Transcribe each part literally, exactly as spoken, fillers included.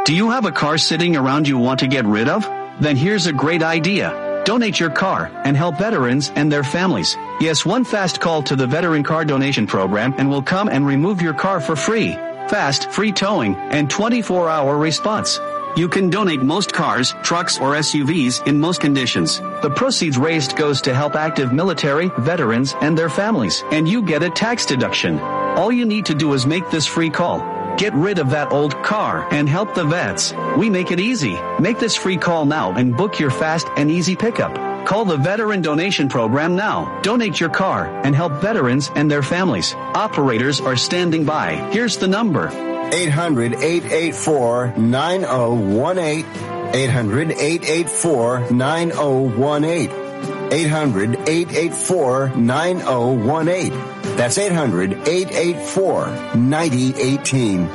Do you have a car sitting around you want to get rid of? Then here's a great idea. Donate your car and help veterans and their families. Yes, one fast call to the Veteran Car Donation Program and we'll come and remove your car for free. Fast, free towing, and twenty-four hour response. You can donate most cars, trucks, or S U Vs in most conditions. The proceeds raised goes to help active military, veterans, and their families, and you get a tax deduction. All you need to do is make this free call. Get rid of that old car and help the vets. We make it easy. Make this free call now and book your fast and easy pickup. Call the Veteran Donation Program now. Donate your car and help veterans and their families. Operators are standing by. Here's the number. eight hundred, eight eight four, nine oh one eight. eight hundred, eight eight four, nine oh one eight. eight hundred, eight eight four, nine oh one eight. That's eight hundred, eight eight four, nine oh one eight.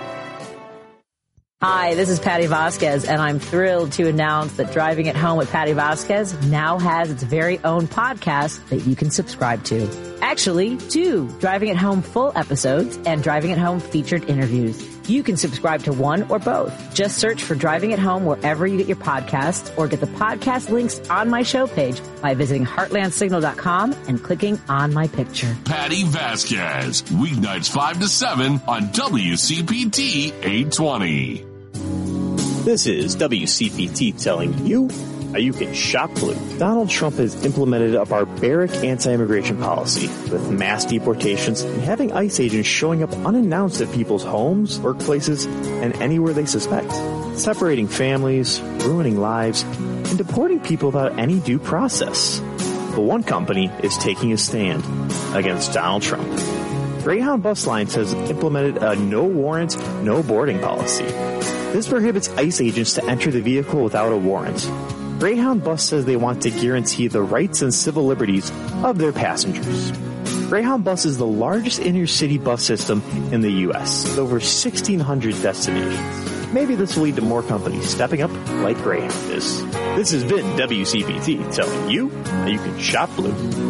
Hi, this is Patty Vasquez, and I'm thrilled to announce that Driving at Home with Patty Vasquez now has its very own podcast that you can subscribe to. Actually, two Driving at Home full episodes and Driving at Home featured interviews. You can subscribe to one or both. Just search for Driving at Home wherever you get your podcasts or get the podcast links on my show page by visiting heartland signal dot com and clicking on my picture. Patty Vasquez, weeknights five to seven on W C P T eight twenty. This is W C P T telling you how you can shop blue. Donald Trump has implemented a barbaric anti-immigration policy with mass deportations and having ICE agents showing up unannounced at people's homes, workplaces, and anywhere they suspect, separating families, ruining lives, and deporting people without any due process. But one company is taking a stand against Donald Trump. Greyhound Bus Lines has implemented a no warrant, no boarding policy. This prohibits ICE agents to enter the vehicle without a warrant. Greyhound Bus says they want to guarantee the rights and civil liberties of their passengers. Greyhound Bus is the largest inner-city bus system in the U S with over sixteen hundred destinations. Maybe this will lead to more companies stepping up like Greyhound is. This has been W C P T telling you how you can shop blue.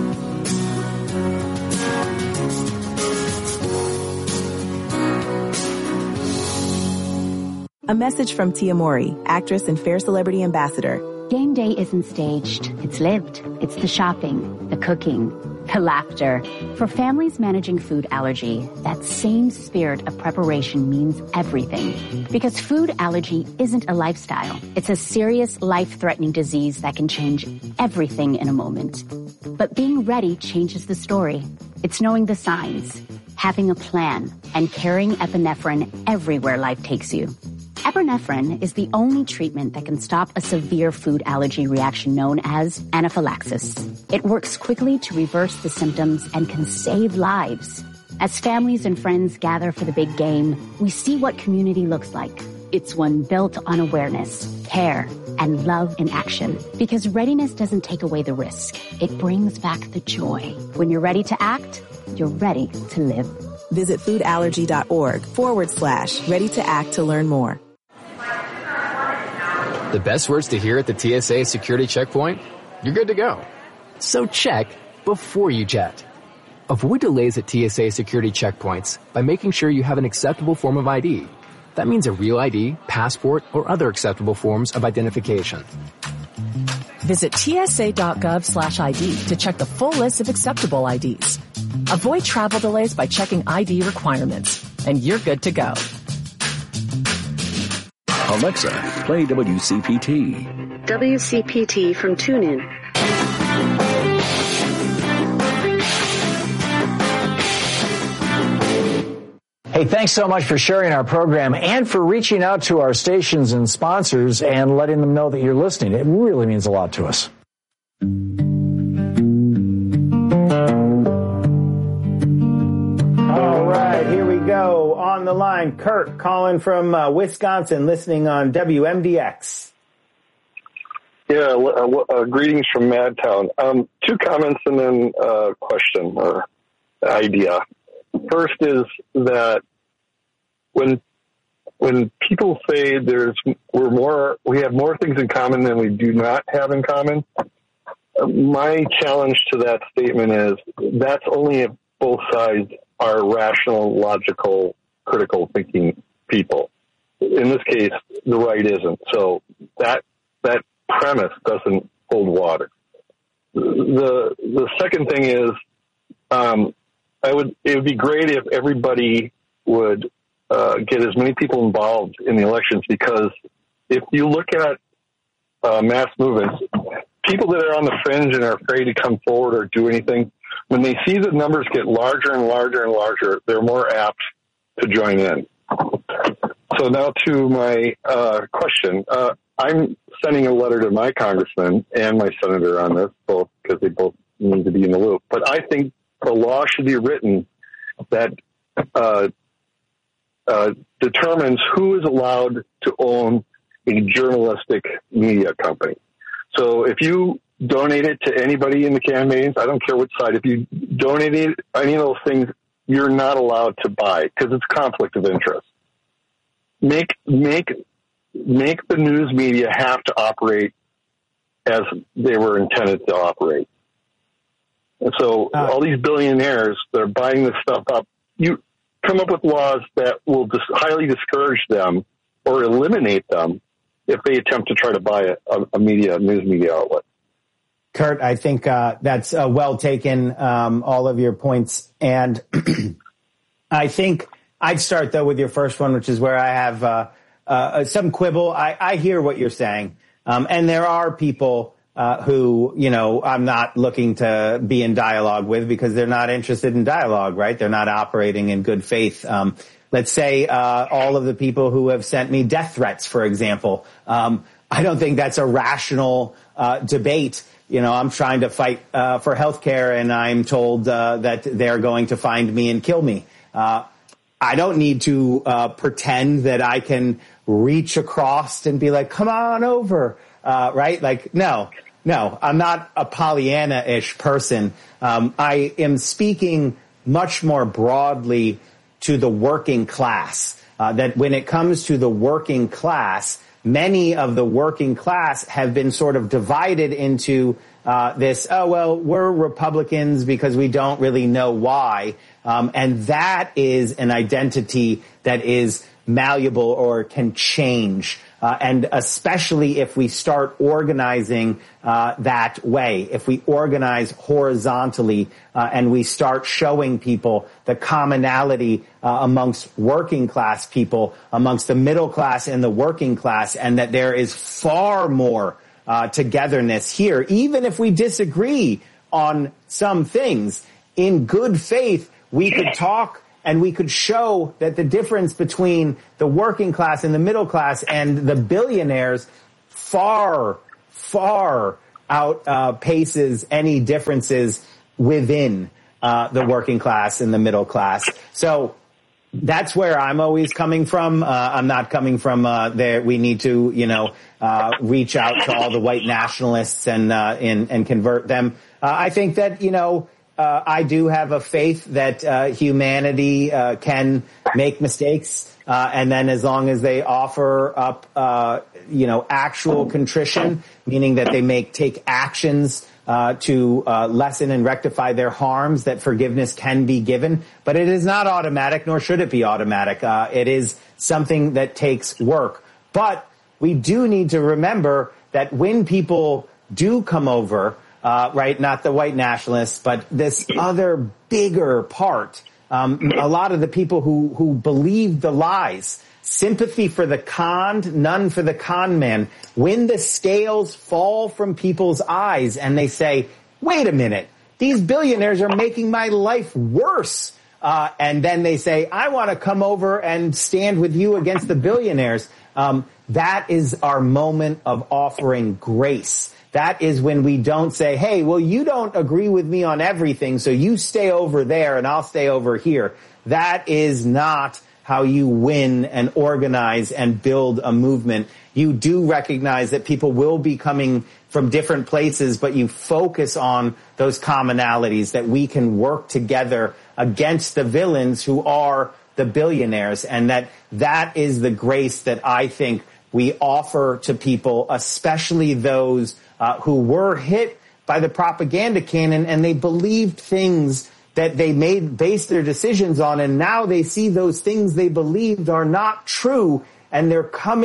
A message from Tia Mori, actress and Fair Celebrity Ambassador. Game day isn't staged. It's lived. It's the shopping, the cooking, the laughter. For families managing food allergy, that same spirit of preparation means everything. Because food allergy isn't a lifestyle. It's a serious, life-threatening disease that can change everything in a moment. But being ready changes the story. It's knowing the signs, having a plan, and carrying epinephrine everywhere life takes you. Epinephrine is the only treatment that can stop a severe food allergy reaction known as anaphylaxis. It works quickly to reverse the symptoms and can save lives. As families and friends gather for the big game, we see what community looks like. It's one built on awareness, care, and love in action. Because readiness doesn't take away the risk. It brings back the joy. When you're ready to act, you're ready to live. Visit foodallergy.org forward slash ready to act to learn more. The best words to hear at the T S A security checkpoint? You're good to go. So check before you jet. Avoid delays at T S A security checkpoints by making sure you have an acceptable form of I D. That means a real I D, passport, or other acceptable forms of identification. Visit tsa.gov slash ID to check the full list of acceptable I Ds. Avoid travel delays by checking I D requirements. And you're good to go. Alexa, play W C P T. W C P T from TuneIn. Hey, thanks so much for sharing our program and for reaching out to our stations and sponsors and letting them know that you're listening. It really means a lot to us. All right, here we go. On the line, Kurt calling from uh, Wisconsin, listening on W M D X. Yeah, uh, uh, greetings from Madtown. Um, two comments and then a question or idea. First is that when when people say there's we're more we have more things in common than we do not have in common, my challenge to that statement is that's only if both sides are rational, logical, critical thinking people. In this case, the right isn't. So that that premise doesn't hold water. The the second thing is, um, I would it would be great if everybody would uh, get as many people involved in the elections, because if you look at uh, mass movements, people that are on the fringe and are afraid to come forward or do anything, when they see the numbers get larger and larger and larger, they're more apt to join in. So now to my uh, question. Uh, I'm sending a letter to my congressman and my senator on this, both because they both need to be in the loop. But I think the law should be written that uh, uh, determines who is allowed to own a journalistic media company. So if you donate it to anybody in the campaigns, I don't care which side, if you donate it, any of those things, you're not allowed to buy because it's conflict of interest. Make, make, make the news media have to operate as they were intended to operate. And so uh, all these billionaires that are buying this stuff up, you come up with laws that will dis- highly discourage them or eliminate them if they attempt to try to buy a, a media, news media outlet. Kurt, I think uh, that's uh, well taken, um, all of your points. And I think I'd start, though, with your first one, which is where I have uh, uh, some quibble. I, I hear what you're saying. Um, and there are people uh, who, you know, I'm not looking to be in dialogue with because they're not interested in dialogue, right? They're not operating in good faith. Um, let's say uh, all of the people who have sent me death threats, for example. Um, I don't think that's a rational uh, debate. You know, I'm trying to fight uh, for health care, and I'm told uh, that they're going to find me and kill me. Uh, I don't need to uh, pretend that I can reach across and be like, come on over, uh, right? Like, no, no, I'm not a Pollyanna-ish person. Um, I am speaking much more broadly to the working class, uh, that when it comes to the working class, many of the working class have been sort of divided into uh, this, oh, well, we're Republicans because we don't really know why. Um, and that is an identity that is malleable or can change. Uh, and especially if we start organizing uh, that way, if we organize horizontally uh, and we start showing people the commonality uh, amongst working class people, amongst the middle class and the working class, and that there is far more uh, togetherness here, even if we disagree on some things, in good faith, we could talk and we could show that the difference between the working class and the middle class and the billionaires far, far outpaces uh, any differences within uh, the working class and the middle class. So that's where I'm always coming from. Uh, I'm not coming from uh, there. We need to, you know, uh, reach out to all the white nationalists and uh, and, and convert them. Uh, I think that, you know, Uh, I do have a faith that uh, humanity uh, can make mistakes, uh, and then as long as they offer up, uh, you know, actual contrition, meaning that they make take actions uh, to uh, lessen and rectify their harms, that forgiveness can be given. But it is not automatic, nor should it be automatic. Uh, it is something that takes work. But we do need to remember that when people do come over, Uh, right, not the white nationalists, but this other bigger part. Um, a lot of the people who, who believe the lies, sympathy for the conned, none for the con man. When the scales fall from people's eyes and they say, wait a minute, these billionaires are making my life worse. Uh, and then they say, I want to come over and stand with you against the billionaires. Um, that is our moment of offering grace. That is when we don't say, hey, well, you don't agree with me on everything, so you stay over there and I'll stay over here. That is not how you win and organize and build a movement. You do recognize that people will be coming from different places, but you focus on those commonalities, that we can work together against the villains who are the billionaires, and that that is the grace that I think we offer to people, especially those Uh, who were hit by the propaganda cannon and they believed things that they made, based their decisions on, and now they see those things they believed are not true, and they're coming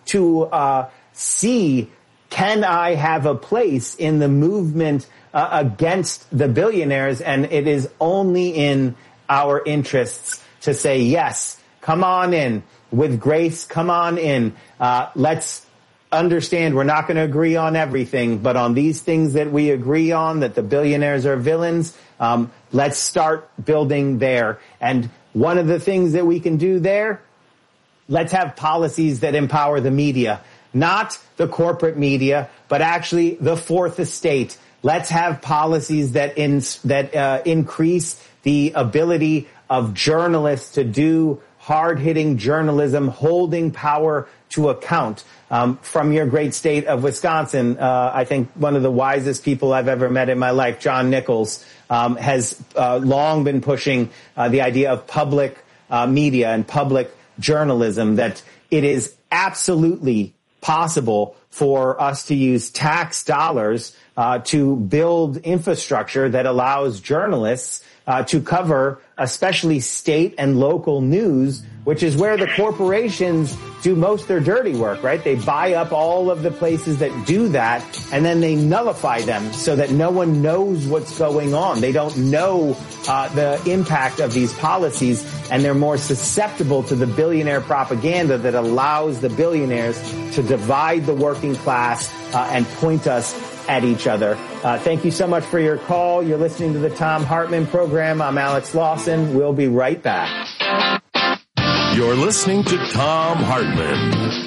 to uh, see, can I have a place in the movement uh, against the billionaires? And it is only in our interests to say, yes, come on in with grace. Come on in. Uh, let's understand we're not going to agree on everything, but on these things that we agree on, that the billionaires are villains, um, let's start building there. And one of the things that we can do there, let's have policies that empower the media, not the corporate media, but actually the fourth estate. Let's have policies that in, that uh, increase the ability of journalists to do hard-hitting journalism, holding power to account. Um, from your great state of Wisconsin, uh, I think one of the wisest people I've ever met in my life, John Nichols, um, has uh, long been pushing uh, the idea of public uh, media and public journalism, that it is absolutely possible for us to use tax dollars uh, to build infrastructure that allows journalists uh, to cover especially state and local news, which is where the corporations do most of their dirty work, right? They buy up all of the places that do that, and then they nullify them so that no one knows what's going on. They don't know uh, the impact of these policies, and they're more susceptible to the billionaire propaganda that allows the billionaires to divide the working class uh, and point us at each other. Uh, thank you so much for your call. You're listening to the Thom Hartmann program. I'm Alex Lawson. We'll be right back. You're listening to Thom Hartmann.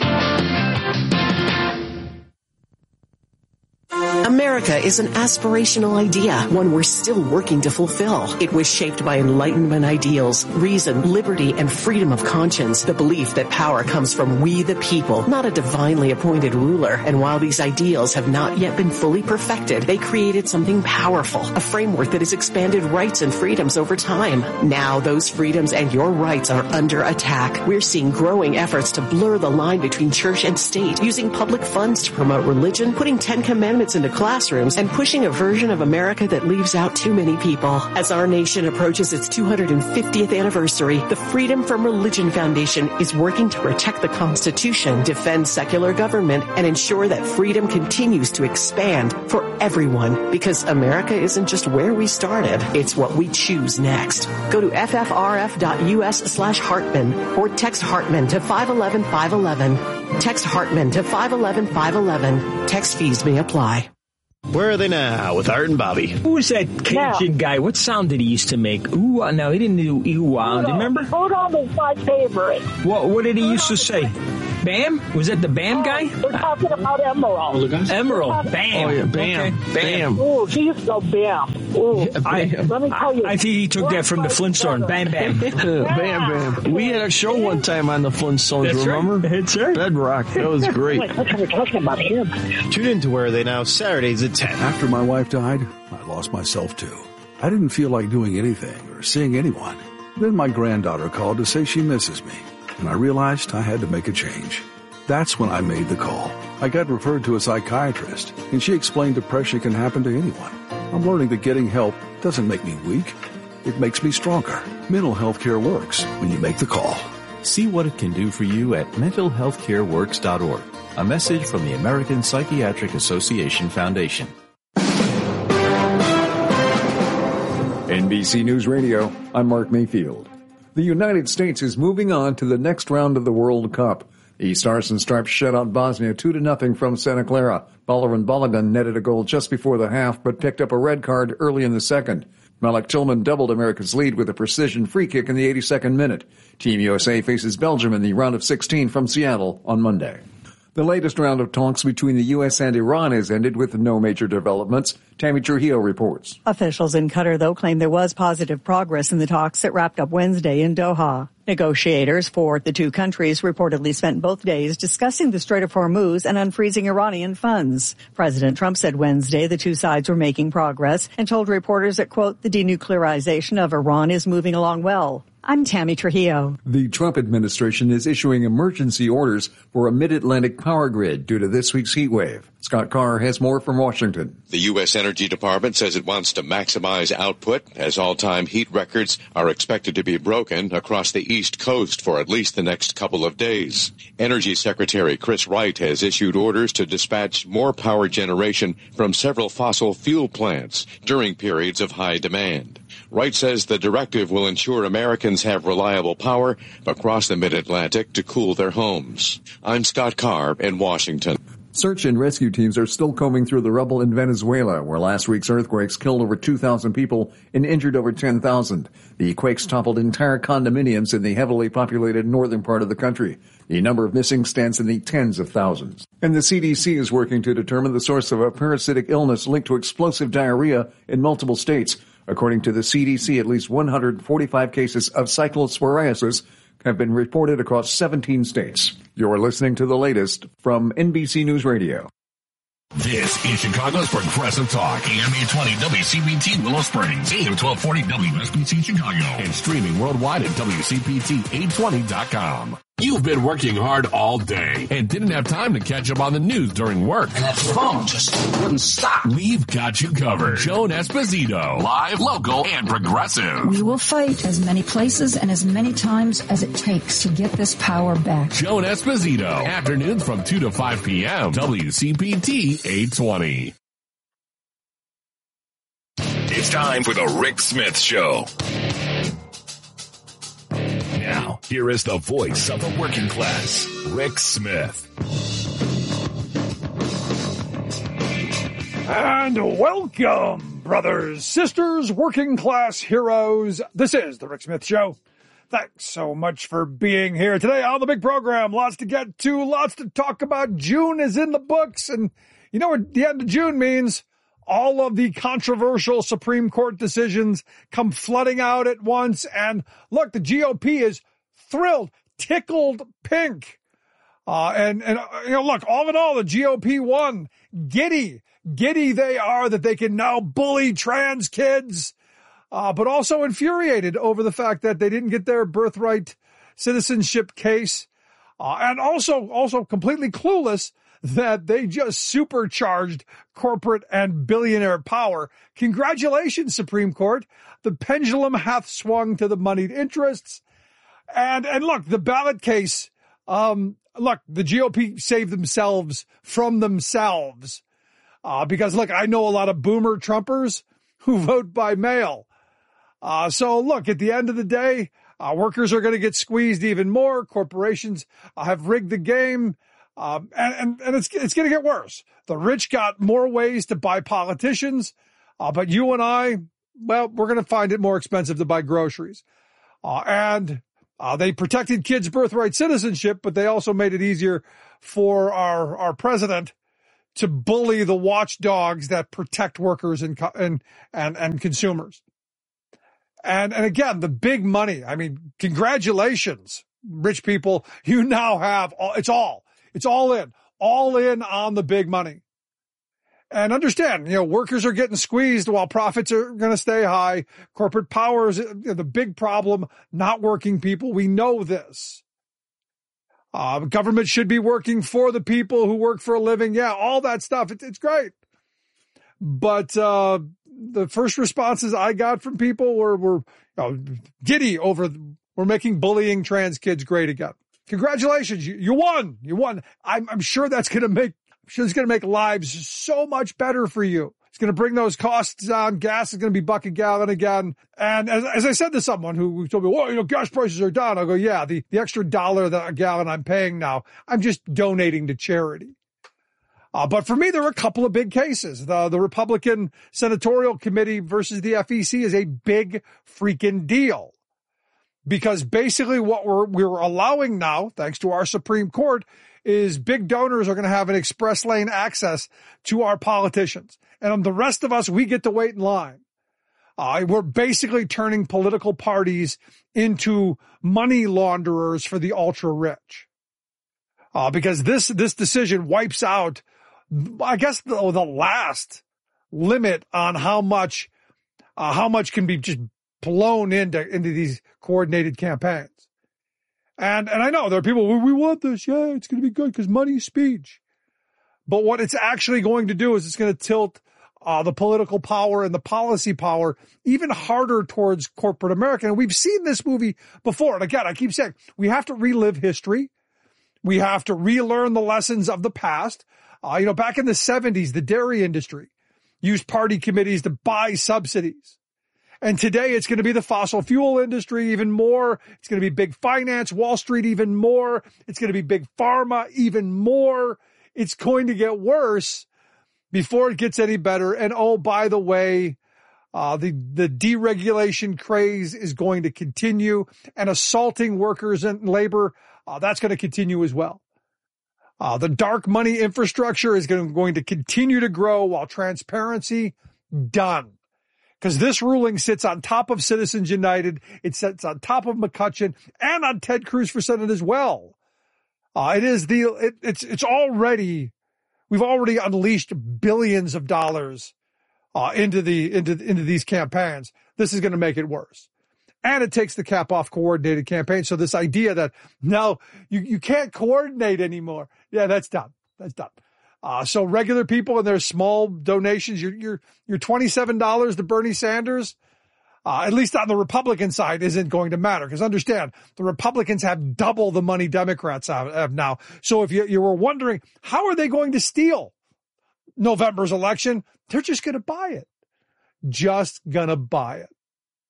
America is an aspirational idea, one we're still working to fulfill. It was shaped by Enlightenment ideals, reason, liberty, and freedom of conscience, the belief that power comes from we the people, not a divinely appointed ruler. And while these ideals have not yet been fully perfected, they created something powerful, a framework that has expanded rights and freedoms over time. Now those freedoms and your rights are under attack. We're seeing growing efforts to blur the line between church and state, using public funds to promote religion, putting Ten Commandments into classrooms, and pushing a version of America that leaves out too many people. As our nation approaches its two hundred fiftieth anniversary, the Freedom from Religion Foundation is working to protect the Constitution, defend secular government, and ensure that freedom continues to expand for everyone. Because America isn't just where we started, it's what we choose next. Go to ffrf.us slash Hartman or text Hartman to five one one five one one. Text Hartman to five one one five one one. Text fees may apply. Where are they now with Art and Bobby? Who was that Cajun guy? What sound did he used to make? Ooh, uh, no, he didn't do ooh, uh, do you remember? Udon is my favorite. What, what did he used to say? Bam? Was that the Bam guy? We're talking about Emerald. Emerald. Bam. Oh, yeah, Bam. Okay. Bam. Ooh, he used to go Bam. Ooh. I, Let me tell you. I think he took that from the Flintstones. Bam, bam. Bam, bam. We had a show one time on the Flintstones, That's remember? Right. That's right. Bedrock. That was great. Wait, what are we talking about him? Tune in to Where Are They Now, Saturdays at ten. After my wife died, I lost myself too. I didn't feel like doing anything or seeing anyone. Then my granddaughter called to say she misses me, and I realized I had to make a change. That's when I made the call. I got referred to a psychiatrist, and she explained depression can happen to anyone. I'm learning that getting help doesn't make me weak. It makes me stronger. Mental health care works when you make the call. See what it can do for you at mental health care works dot org. A message from the American Psychiatric Association Foundation. N B C News Radio, I'm Mark Mayfield. The United States is moving on to the next round of the World Cup. The Stars and Stripes shut out Bosnia two to nothing from Santa Clara. Bolovan Balogun netted a goal just before the half, but picked up a red card early in the second. Malik Tillman doubled America's lead with a precision free kick in the eighty-second minute. Team U S A faces Belgium in the round of sixteen from Seattle on Monday. The latest round of talks between the U S and Iran has ended with no major developments. Tammy Trujillo reports. Officials in Qatar, though, claim there was positive progress in the talks that wrapped up Wednesday in Doha. Negotiators for the two countries reportedly spent both days discussing the Strait of Hormuz and unfreezing Iranian funds. President Trump said Wednesday the two sides were making progress and told reporters that, quote, the denuclearization of Iran is moving along well. I'm Tammy Trujillo. The Trump administration is issuing emergency orders for a mid-Atlantic power grid due to this week's heat wave. Scott Carr has more from Washington. The U S. Energy Energy Department says it wants to maximize output as all-time heat records are expected to be broken across the East Coast for at least the next couple of days. Energy Secretary Chris Wright has issued orders to dispatch more power generation from several fossil fuel plants during periods of high demand. Wright says the directive will ensure Americans have reliable power across the mid-Atlantic to cool their homes. I'm Scott Carr in Washington. Search and rescue teams are still combing through the rubble in Venezuela, where last week's earthquakes killed over two thousand people and injured over ten thousand. The quakes toppled entire condominiums in the heavily populated northern part of the country. The number of missing stands in the tens of thousands. And the C D C is working to determine the source of a parasitic illness linked to explosive diarrhea in multiple states. According to the C D C, at least one hundred forty-five cases of cyclosporiasis have been reported across seventeen states. You're listening to the latest from N B C News Radio. This is Chicago's Progressive Talk, A M eight twenty W C P T Willow Springs, A M twelve forty W S B C Chicago, and streaming worldwide at W C P T eight twenty dot com. You've been working hard all day and didn't have time to catch up on the news during work. And that phone just wouldn't stop. We've got you covered. Joan Esposito, live, local, and progressive. We will fight as many places and as many times as it takes to get this power back. Joan Esposito, afternoons from two to five p.m. W C P T eight twenty. It's time for the Rick Smith Show. Now, here is the voice of the working class, Rick Smith. And welcome, brothers, sisters, working class heroes. This is the Rick Smith Show. Thanks so much for being here today on the big program. Lots to get to, lots to talk about. June is in the books, and you know what the end of June means? All of the controversial Supreme Court decisions come flooding out at once. And look, the G O P is thrilled, tickled pink. Uh, and, and, you know, look, all in all, the G O P won. Giddy, giddy they are that they can now bully trans kids, uh, but also infuriated over the fact that they didn't get their birthright citizenship case. Uh, and also, also completely clueless that they just supercharged corporate and billionaire power. Congratulations, Supreme Court. The pendulum hath swung to the moneyed interests. And, and look, the ballot case, um, look, the G O P saved themselves from themselves. Uh, because look, I know a lot of boomer Trumpers who vote by mail. Uh, so look, at the end of the day, uh, workers are going to get squeezed even more. Corporations uh, have rigged the game. Um, and, and, and it's, it's going to get worse. The rich got more ways to buy politicians. Uh, but you and I, well, we're going to find it more expensive to buy groceries. Uh, and, uh, they protected kids' birthright citizenship, but they also made it easier for our, our president to bully the watchdogs that protect workers and, and, and, and consumers. And, and again, the big money. I mean, congratulations, rich people. You now have all, it's all. It's all in, all in on the big money. And understand, you know, workers are getting squeezed while profits are going to stay high. Corporate power is the big problem, not working people. We know this. Uh, government should be working for the people who work for a living. Yeah, all that stuff. It, it's great. But uh, the first responses I got from people were, were you know, giddy over, we're making bullying trans kids great again. Congratulations, you, you won. You won. I'm, I'm sure that's going to make, I'm sure it's going to make lives so much better for you. It's going to bring those costs down. Gas is going to be buck a gallon again. And as, as I said to someone who told me, well, you know, gas prices are down. I go, yeah, the, the extra dollar that a gallon I'm paying now, I'm just donating to charity. Uh, but for me, there were a couple of big cases. The, the Republican Senatorial Committee versus the F E C is a big freaking deal. Because basically what we're, we're allowing now, thanks to our Supreme Court, is big donors are going to have an express lane access to our politicians. And the rest of us, we get to wait in line. Uh, we're basically turning political parties into money launderers for the ultra rich. Uh, because this, this decision wipes out, I guess, the, the last limit on how much, uh, how much can be just blown into, into these coordinated campaigns. And, and I know there are people who, we want this. Yeah, it's going to be good because money's speech. But what it's actually going to do is it's going to tilt uh, the political power and the policy power even harder towards corporate America. And we've seen this movie before. And again, I keep saying we have to relive history. We have to relearn the lessons of the past. Uh, you know, back in the seventies, the dairy industry used party committees to buy subsidies. And today it's going to be the fossil fuel industry even more. It's going to be big finance, Wall Street even more. It's going to be big pharma even more. It's going to get worse before it gets any better. And oh, by the way, uh, the, the deregulation craze is going to continue, and assaulting workers and labor, uh, that's going to continue as well. Uh, the dark money infrastructure is going to, going to continue to grow, while transparency, done. Because this ruling sits on top of Citizens United. It sits on top of McCutcheon and on Ted Cruz for Senate as well. Uh, it is the, it, it's, it's already, we've already unleashed billions of dollars, uh, into the, into, into these campaigns. This is going to make it worse. And it takes the cap off coordinated campaigns. So this idea that no, you, you can't coordinate anymore. Yeah, that's done. That's done. Uh, so regular people and their small donations, your, your, your twenty-seven dollars to Bernie Sanders, uh, at least on the Republican side, isn't going to matter. Because understand, the Republicans have double the money Democrats have, have now. So if you, you were wondering, how are they going to steal November's election? They're just going to buy it. Just going to buy it.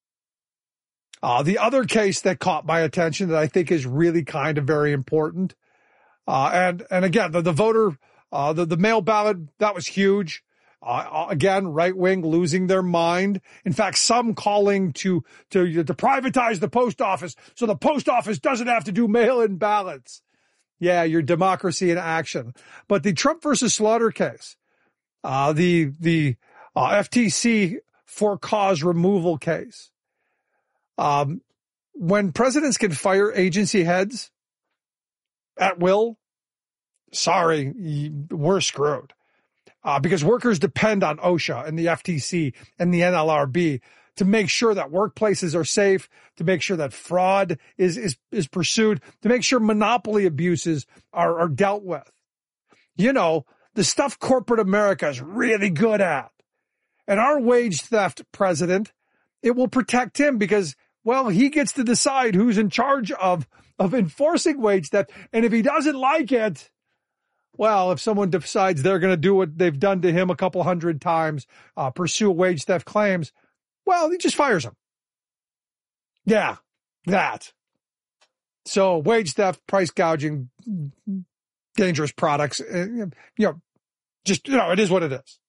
Uh, the other case that caught my attention that I think is really kind of very important, uh, and, and again, the, the voter, Uh, the, the mail ballot, that was huge. Uh, again, right wing losing their mind. In fact, some calling to, to, to privatize the post office so the post office doesn't have to do mail-in ballots. Yeah, your democracy in action. But the Trump versus Slaughter case, uh, the, the, uh, F T C for cause removal case. Um, when presidents can fire agency heads at will, sorry, we're screwed. Uh, because workers depend on OSHA and the F T C and the N L R B to make sure that workplaces are safe, to make sure that fraud is, is, is pursued, to make sure monopoly abuses are, are dealt with. You know, the stuff corporate America is really good at. And our wage theft president, it will protect him because, well, he gets to decide who's in charge of, of enforcing wage theft. And if he doesn't like it, well, if someone decides they're going to do what they've done to him a couple hundred times, uh, pursue wage theft claims, well, he just fires them. Yeah, that. So wage theft, price gouging, dangerous products, uh, you know, just, you know, it is what it is.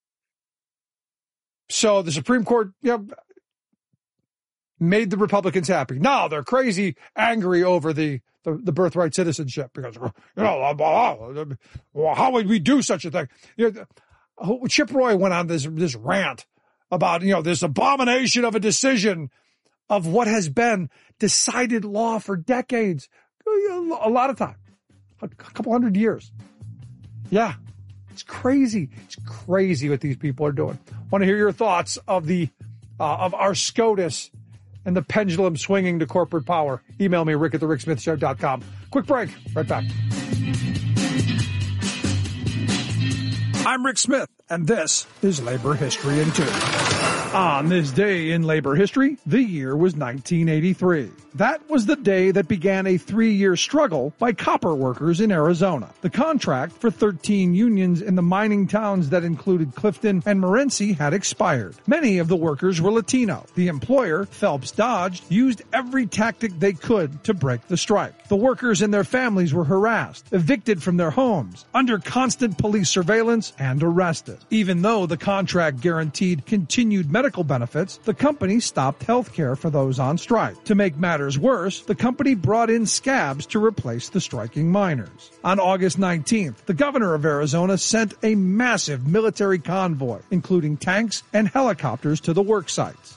So the Supreme Court, you know, made the Republicans happy. Now they're crazy, angry over the The, the birthright citizenship because, you know, how would we do such a thing? You know, Chip Roy went on this, this rant about, you know, this abomination of a decision of what has been decided law for decades, a lot of time, a couple hundred years. Yeah, it's crazy. It's crazy what these people are doing. Want to hear your thoughts of the, uh, of our SCOTUS and the pendulum swinging to corporate power? Email me, rick at the rick smith show dot com. Quick break. Right back. I'm Rick Smith, and this is Labor History in Two. On this day in labor history, the year was nineteen eighty-three. That was the day that began a three-year struggle by copper workers in Arizona. The contract for thirteen unions in the mining towns that included Clifton and Morenci had expired. Many of the workers were Latino. The employer, Phelps Dodge, used every tactic they could to break the strike. The workers and their families were harassed, evicted from their homes, under constant police surveillance, and arrested. Even though the contract guaranteed continued medical benefits, the company stopped health care for those on strike. To make matters worse, the company brought in scabs to replace the striking miners. On August nineteenth, the governor of Arizona sent a massive military convoy, including tanks and helicopters, to the work sites.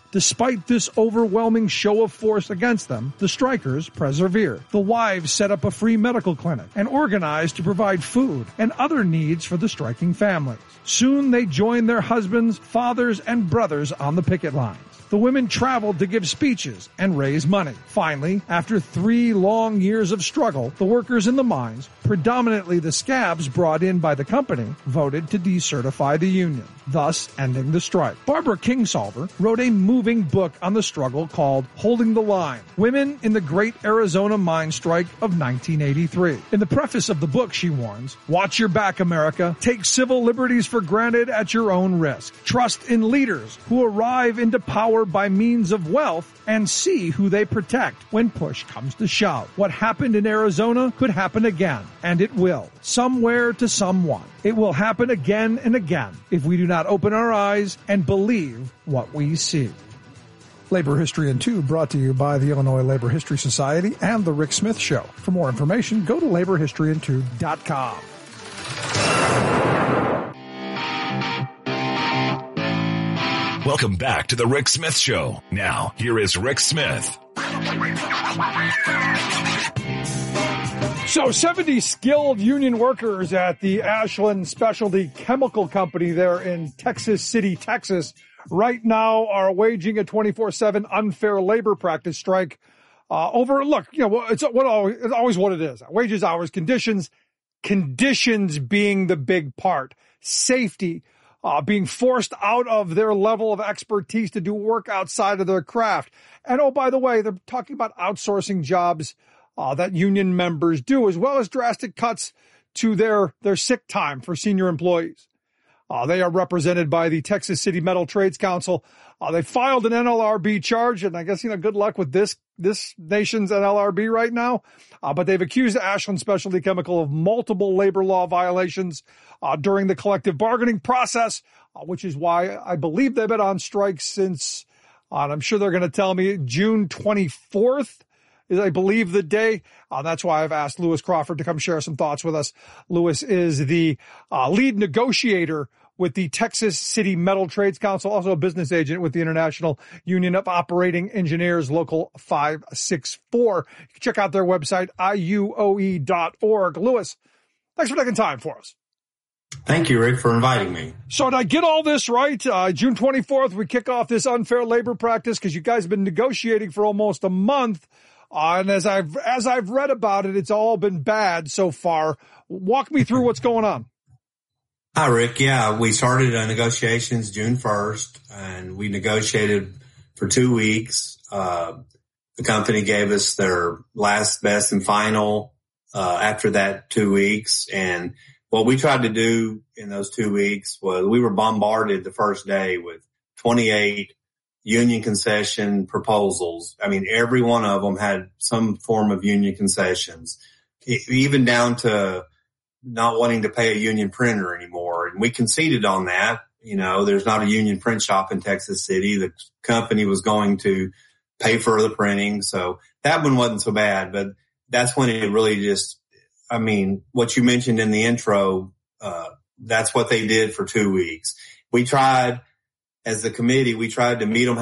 Despite this overwhelming show of force against them, the strikers persevere. The wives set up a free medical clinic and organized to provide food and other needs for the striking families. Soon they join their husbands, fathers, and brothers on the picket lines. The women traveled to give speeches and raise money. Finally, after three long years of struggle, the workers in the mines, predominantly the scabs brought in by the company, voted to decertify the union, thus ending the strike. Barbara Kingsolver wrote a moving book on the struggle called Holding the Line, Women in the Great Arizona Mine Strike of nineteen eighty-three. In the preface of the book, she warns, "Watch your back, America. Take civil liberties for granted at your own risk. Trust in leaders who arrive into power by means of wealth and see who they protect when push comes to shove. What happened in Arizona could happen again, and it will, somewhere to someone. It will happen again and again if we do not open our eyes and believe what we see." Labor History in Two brought to you by the Illinois Labor History Society and The Rick Smith Show. For more information, go to labor history in two dot com. Welcome back to the Rick Smith Show. Now, here is Rick Smith. So seventy skilled union workers at the Ashland Specialty Chemical Company there in Texas City, Texas, right now are waging a twenty-four seven unfair labor practice strike uh, over, look, you know, it's, what always, it's always what it is. Wages, hours, conditions, conditions being the big part. Safety. Uh, being forced out of their level of expertise to do work outside of their craft. And oh, by the way, they're talking about outsourcing jobs uh, that union members do, as well as drastic cuts to their, their sick time for senior employees. Uh, they are represented by the Texas City Metal Trades Council. Uh, they filed an N L R B charge, and I guess, you know, good luck with this, this nation's N L R B right now. Uh, but they've accused Ashland Specialty Chemical of multiple labor law violations uh, during the collective bargaining process, uh, which is why I believe they've been on strike since, uh, and I'm sure they're going to tell me June twenty-fourth is, I believe, the day. Uh, that's why I've asked Lewis Crawford to come share some thoughts with us. Lewis is the uh, lead negotiator with the Texas City Metal Trades Council, also a business agent with the International Union of Operating Engineers, Local five six four. You can check out their website, I U O E dot org. Lewis, thanks for taking time for us. Thank you, Rick, for inviting me. So did I get all this right? Uh, June twenty-fourth, we kick off this unfair labor practice because you guys have been negotiating for almost a month. Uh, and as I've, as I've read about it, it's all been bad so far. Walk me through what's going on. Hi, Rick. Yeah, we started uh, negotiations June first, and we negotiated for two weeks. Uh, the company gave us their last, best, and final uh, after that two weeks. And what we tried to do in those two weeks was we were bombarded the first day with twenty-eight union concession proposals. I mean, every one of them had some form of union concessions, even down to not wanting to pay a union printer anymore. And we conceded on that. You know, there's not a union print shop in Texas City. The company was going to pay for the printing. So that one wasn't so bad, but that's when it really just, I mean, what you mentioned in the intro, uh, that's what they did for two weeks. We tried, as the committee, we tried to meet them